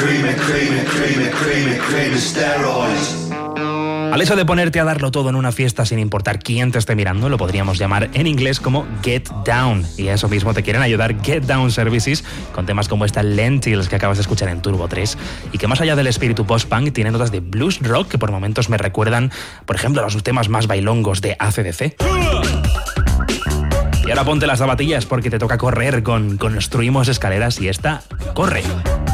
Al eso de ponerte a darlo todo en una fiesta sin importar quién te esté mirando, lo podríamos llamar en inglés como Get Down. Y a eso mismo te quieren ayudar Get Down Services con temas como esta Lentils que acabas de escuchar en Turbo 3 y que más allá del espíritu post-punk tiene notas de blues rock que por momentos me recuerdan, por ejemplo, a los temas más bailongos de AC/DC. Y ahora ponte las zapatillas porque te toca correr con Construimos Escaleras y esta corre.